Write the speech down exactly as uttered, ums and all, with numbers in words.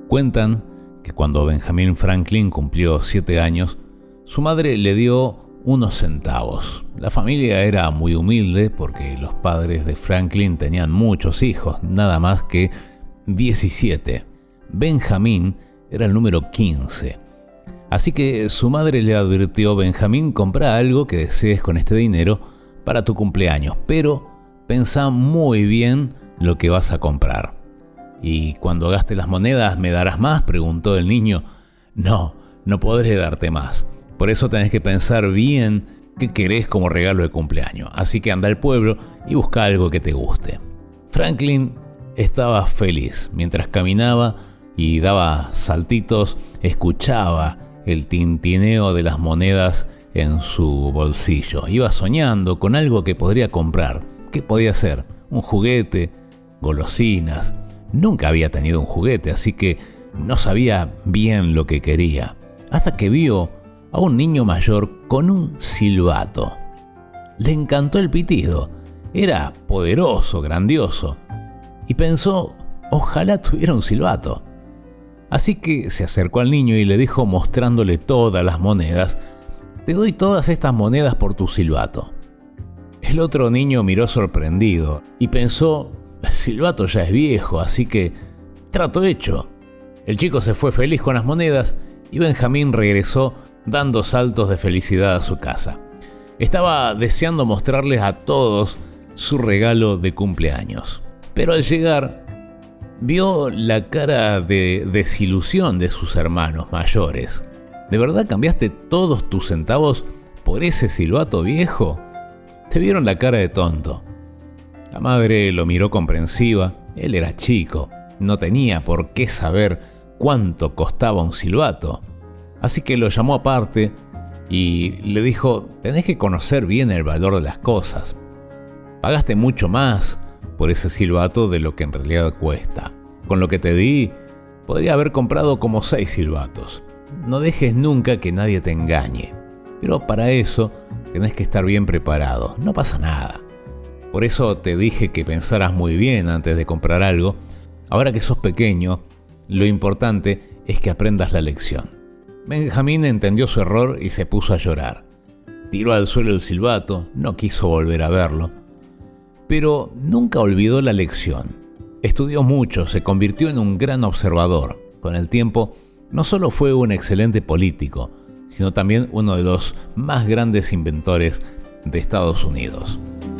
Cuentan que cuando Benjamin Franklin cumplió siete años, su madre le dio unos centavos. La familia era muy humilde porque los padres de Franklin tenían muchos hijos, nada más que diecisiete. Benjamin era el número quince. Así que su madre le advirtió: Benjamín, compra algo que desees con este dinero para tu cumpleaños, pero pensá muy bien lo que vas a comprar. ¿Y cuando gastes las monedas me darás más?, preguntó el niño. No, no podré darte más. Por eso tenés que pensar bien qué querés como regalo de cumpleaños. Así que anda al pueblo y busca algo que te guste. Franklin estaba feliz. Mientras caminaba y daba saltitos, escuchaba el tintineo de las monedas en su bolsillo. Iba soñando con algo que podría comprar. ¿Qué podía ser? Un juguete, golosinas. Nunca había tenido un juguete, así que no sabía bien lo que quería. Hasta que vio a un niño mayor con un silbato. Le encantó el pitido. Era poderoso, grandioso. Y pensó: ojalá tuviera un silbato. Así que se acercó al niño y le dijo, mostrándole todas las monedas: te doy todas estas monedas por tu silbato. El otro niño miró sorprendido y pensó: el silbato ya es viejo, así que trato hecho. El chico se fue feliz con las monedas y Benjamín regresó dando saltos de felicidad a su casa. Estaba deseando mostrarles a todos su regalo de cumpleaños. Pero al llegar, vio la cara de desilusión de sus hermanos mayores. ¿De verdad cambiaste todos tus centavos por ese silbato viejo? Te vieron la cara de tonto. La madre lo miró comprensiva. Él era chico, no tenía por qué saber cuánto costaba un silbato. Así que lo llamó aparte y le dijo: tenés que conocer bien el valor de las cosas. Pagaste mucho más por ese silbato de lo que en realidad cuesta. Con lo que te di, podría haber comprado como seis silbatos. No dejes nunca que nadie te engañe. Pero para eso tenés que estar bien preparado. No pasa nada. Por eso te dije que pensaras muy bien antes de comprar algo. Ahora que sos pequeño, lo importante es que aprendas la lección. Benjamín entendió su error y se puso a llorar. Tiró al suelo el silbato, no quiso volver a verlo. Pero nunca olvidó la lección. Estudió mucho, se convirtió en un gran observador. Con el tiempo, no solo fue un excelente político, sino también uno de los más grandes inventores de Estados Unidos.